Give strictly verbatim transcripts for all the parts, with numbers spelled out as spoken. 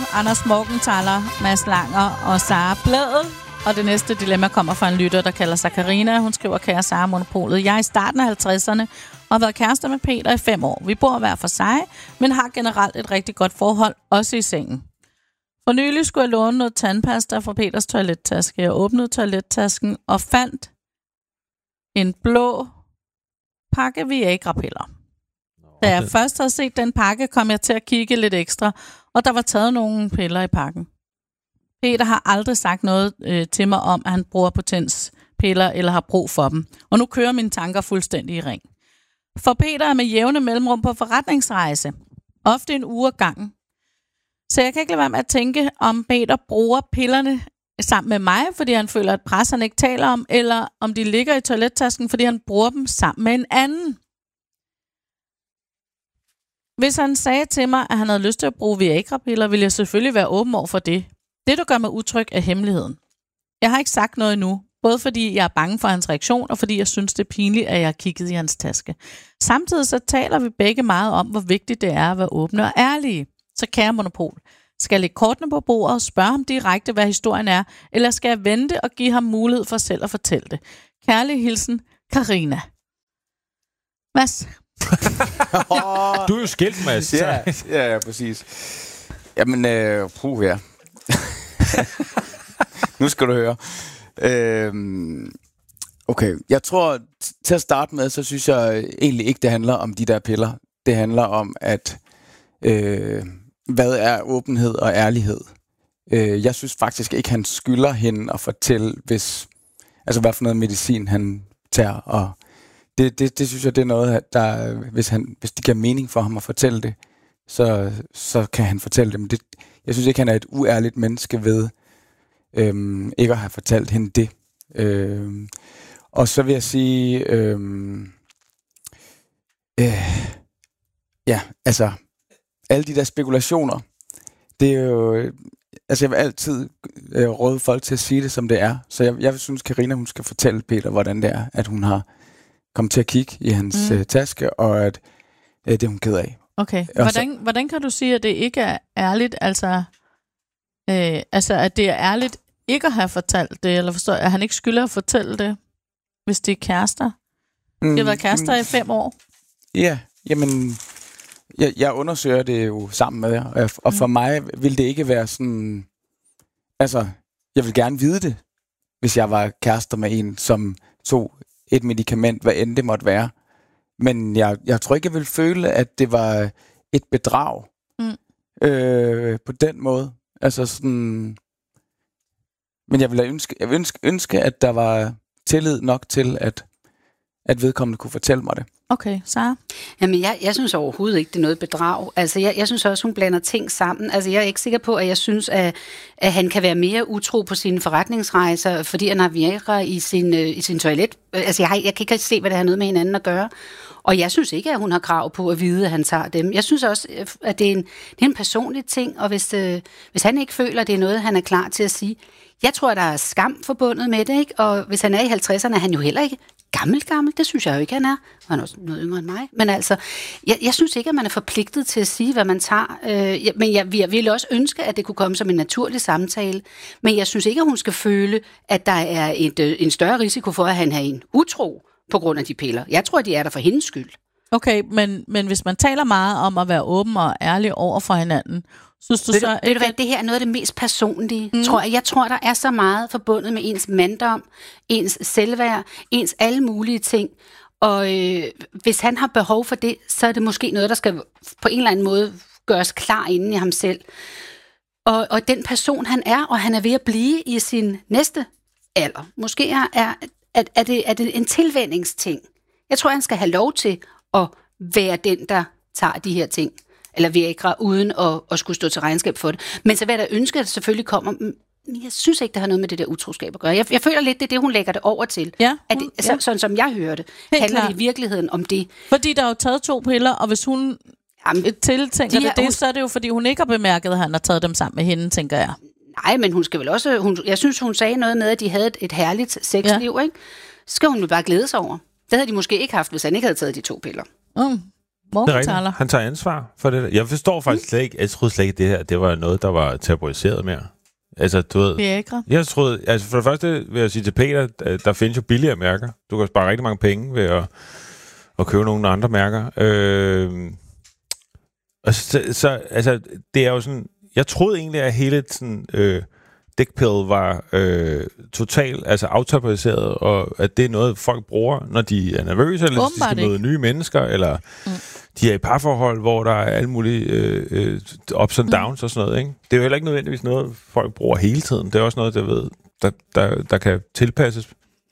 Anders Morgenthaler, Mads Langer og Sara Blædel. Og det næste dilemma kommer fra en lytter, der kalder sig Karina. Hun skriver, kære Sara Monopolet. Jeg er i starten af halvtredserne og har været kærester med Peter i fem år. Vi bor hver for sig, men har generelt et rigtig godt forhold, også i sengen. For nylig skulle jeg låne noget tandpasta fra Peters toilettaske. Jeg åbnede toilettasken og fandt en blå pakke Viagra-piller. Da jeg først havde set den pakke, kom jeg til at kigge lidt ekstra, og der var taget nogle piller i pakken. Peter har aldrig sagt noget øh, til mig om, at han bruger potenspiller eller har brug for dem. Og nu kører mine tanker fuldstændig i ring. For Peter er med jævne mellemrum på forretningsrejse. Ofte en uge ad gangen. Så jeg kan ikke lade være med at tænke, om Peter bruger pillerne sammen med mig, fordi han føler, at pres han ikke taler om, eller om de ligger i toilettasken, fordi han bruger dem sammen med en anden. Hvis han sagde til mig, at han havde lyst til at bruge Viagra-piller, ville jeg selvfølgelig være åben over for det. Det, der gør mig utryg, er hemmeligheden. Jeg har ikke sagt noget endnu, både fordi jeg er bange for hans reaktion, og fordi jeg synes, det er pinligt, at jeg har kigget i hans taske. Samtidig så taler vi begge meget om, hvor vigtigt det er at være åbne og ærlige. Så kære Monopol, skal jeg lægge kortene på bordet og spørge ham direkte, hvad historien er, eller skal jeg vente og give ham mulighed for selv at fortælle det? Kærlig hilsen, Karina. Mads? Du er jo skilt, Mads. Ja, ja, ja, præcis. Jamen, øh, puh, ja. Nu skal du høre. Øh, okay, jeg tror, t- til at starte med, så synes jeg egentlig ikke, det handler om de der piller. Det handler om, at øh, hvad er åbenhed og ærlighed? Øh, jeg synes faktisk ikke, han skylder hende at fortælle, hvis, altså hvad for noget medicin han tager, og Det, det, det synes jeg, det er noget, der, hvis, han, hvis det giver mening for ham at fortælle det, så, så kan han fortælle det. Men det, jeg synes ikke, han er et uærligt menneske ved øhm, ikke at have fortalt hende det. Øhm, og så vil jeg sige, øhm, øh, ja, altså, alle de der spekulationer, det er jo, altså jeg vil altid øh, råde folk til at sige det, som det er. Så jeg, jeg synes, Karina, hun skal fortælle Peter, hvordan det er, at hun har kom til at kigge i hans mm. øh, taske, og at øh, det er hun ked af. Okay. Hvordan, så, hvordan kan du sige, at det ikke er ærligt, altså, øh, altså at det er ærligt ikke at have fortalt det, eller forstår, at han ikke skylder at fortælle det, hvis det er kærester? Mm, de har været kærester mm, i fem år. Ja, jamen, jeg, jeg undersøger det jo sammen med jer, og, og for mm. mig vil det ikke være sådan, altså, jeg vil gerne vide det, hvis jeg var kærester med en, som tog et medicament, hvad end det måtte være. Men jeg, jeg tror ikke, jeg ville føle, at det var et bedrag. Mm. Øh, på den måde. Altså sådan... Men jeg ville ønske, jeg ville ønske, ønske, at der var tillid nok til, at, at vedkommende kunne fortælle mig det. Okay, Sara? Jamen, jeg, jeg synes overhovedet ikke, det er noget bedrag. Altså, jeg, jeg synes også, hun blander ting sammen. Altså, jeg er ikke sikker på, at jeg synes, at, at han kan være mere utro på sine forretningsrejser, fordi han har Viagra i sin, øh, i sin toilet. Altså, jeg, har, jeg kan ikke se, hvad det har noget med hinanden at gøre. Og jeg synes ikke, at hun har krav på at vide, at han tager dem. Jeg synes også, at det er en, det er en personlig ting, og hvis, øh, hvis han ikke føler, at det er noget, han er klar til at sige. Jeg tror, der er skam forbundet med det, ikke? Og hvis han er i halvtredserne, er han jo heller ikke gammel, gammel. Det synes jeg jo ikke, han er. Han er også noget yngre end mig. Men altså, jeg, jeg synes ikke, at man er forpligtet til at sige, hvad man tager. Øh, jeg, men jeg, jeg ville også ønske, at det kunne komme som en naturlig samtale. Men jeg synes ikke, at hun skal føle, at der er et, øh, en større risiko for, at han har en utro på grund af de piller. Jeg tror, de er der for hendes skyld. Okay, men, men hvis man taler meget om at være åben og ærlig over for hinanden, synes du ved så... Du, ved du hvad, det her er noget af det mest personlige, mm. tror jeg. Jeg tror, der er så meget forbundet med ens manddom, ens selvværd, ens alle mulige ting. Og øh, hvis han har behov for det, så er det måske noget, der skal på en eller anden måde gøres klar inden i ham selv. Og, og den person, han er, og han er ved at blive i sin næste alder. Måske er, er, er, er, det, er det en tilvændingsting. Jeg tror, han skal have lov til at være den, der tager de her ting. Eller Viagra, uden at, at skulle stå til regnskab for det. Men så vil jeg da ønske, at det selvfølgelig kommer... Jeg synes ikke, det har noget med det der utroskab at gøre. Jeg, jeg føler lidt, det er det, hun lægger det over til. Ja, hun, at det, ja. så, sådan som jeg hører det, Helt handler klar. det i virkeligheden om det. Fordi der er jo taget to piller, og hvis hun Jamen, tiltænker de det, det hun, så er det jo, fordi hun ikke har bemærket, at han har taget dem sammen med hende, tænker jeg. Nej, men hun skal vel også... Hun, jeg synes, hun sagde noget med, at de havde et, et herligt sexliv, ja. ikke? Så skal hun jo bare glæde sig over. Det havde de måske ikke haft, hvis han ikke havde taget de to piller. Mm. Morgenthaler. Han tager ansvar for det. Jeg forstår faktisk mm. slet ikke, jeg troede slet ikke, det her, det var noget, der var tabuiseret mere. Altså, du ved... Viagra. Jeg troede... Altså, for det første vil jeg sige til Peter, der findes jo billigere mærker. Du kan spare rigtig mange penge ved at, at købe nogle andre mærker. Øh, og så, så, altså, det er jo sådan... Jeg troede egentlig, at hele sådan... Øh, dick pill var øh, totalt altså aftabuiseret, og at det er noget, folk bruger, når de er nervøse, eller de skal møde nye mennesker, eller mm. de er i parforhold, hvor der er alle mulige øh, øh, ups and downs mm. og sådan noget. Ikke? Det er jo heller ikke nødvendigvis noget, folk bruger hele tiden. Det er også noget, der, ved, der, der, der kan tilpasses.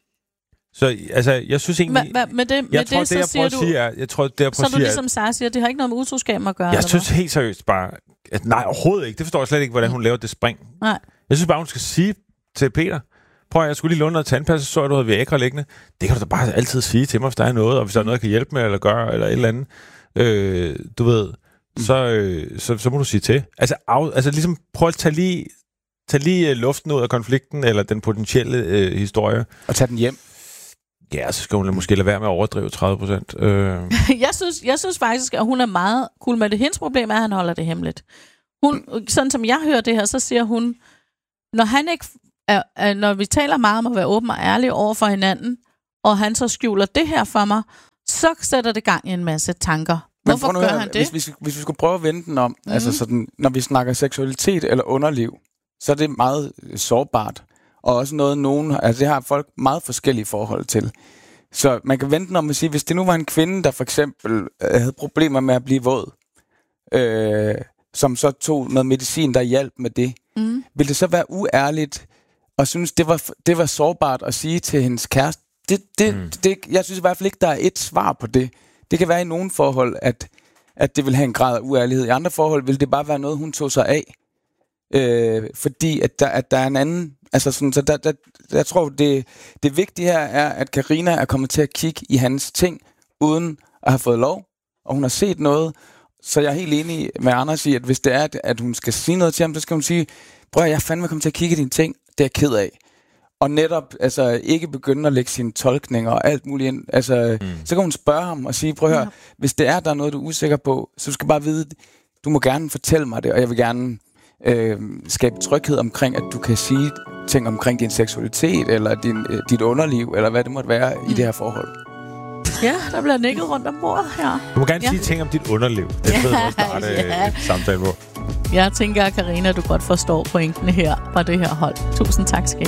Så altså, jeg synes egentlig... Hva, hva, med det, jeg med tror, det, det, jeg så siger at sige, er, jeg tror, det, jeg så er du ligesom at, Sara siger, det har ikke noget med utroskab at gøre. Jeg synes helt seriøst bare, at nej, overhovedet ikke. Det forstår jeg slet ikke, hvordan hun laver det spring. Nej. Jeg synes bare, hun skal sige til Peter, prøv at jeg skulle lige låne noget tandpasta, så du havde Viagra liggende. Det kan du da bare altid sige til mig, hvis der er noget, og hvis der er noget, jeg kan hjælpe med, eller gøre, eller et eller andet. Øh, du ved, så, øh, så, så må du sige til. Altså, af, altså ligesom, prøv at tage lige, tage lige luften ud af konflikten, eller den potentielle øh, historie. Og tage den hjem. Ja, så skal hun måske lade være med at overdrive tredive procent. Øh. jeg, synes, jeg synes faktisk, at hun er meget cool med det. Hendes problem er, at han holder det hemmeligt. Hun, sådan som jeg hører det her, så siger hun, når han ikke er, er, når vi taler meget om at være åben og ærlig over for hinanden, og han så skjuler det her for mig, så sætter det gang i en masse tanker. Hvorfor gør han det? Hvis, hvis, hvis vi skulle prøve at vende den om, mm-hmm. altså sådan, når vi snakker seksualitet eller underliv, så er det meget sårbart. Og også noget, nogen, altså det har folk meget forskellige forhold til. Så man kan vende den om at sige, hvis det nu var en kvinde, der for eksempel havde problemer med at blive våd, øh, som så tog noget medicin, der hjalp med det, mm. ville det så være uærligt og synes, det var, det var sårbart at sige til hendes kæreste? Det, det, mm. det, jeg synes i hvert fald ikke, der er et svar på det. Det kan være i nogle forhold, at, at det vil have en grad af uærlighed. I andre forhold vil det bare være noget, hun tog sig af. Øh, fordi at der, at der er en anden... Altså sådan, så der, der, jeg tror, det, det vigtige her er, at Karina er kommet til at kigge i hans ting, uden at have fået lov, og hun har set noget. Så jeg er helt enig med Anders i, at hvis det er, at hun skal sige noget til ham, så skal hun sige, prøv at jeg fandme kommet til at kigge i dine ting, det er jeg ked af. Og netop altså, ikke begynde at lægge sine tolkninger og alt muligt ind. Altså, mm. Så kan hun spørge ham og sige, prøv at høre, ja. Hvis det er, der er noget, du er usikker på, så du skal bare vide, du må gerne fortælle mig det, og jeg vil gerne øh, skabe tryghed omkring, at du kan sige ting omkring din seksualitet, eller din, øh, dit underliv, eller hvad det måtte være mm. i det her forhold. Ja, der bliver nikket rundt om bordet her. Du må gerne ja. sige ting om dit underliv. Det er fedt at starte ja. et samtale på. Jeg tænker, Karina, du godt forstår pointen her fra det her hold. Tusind tak skal I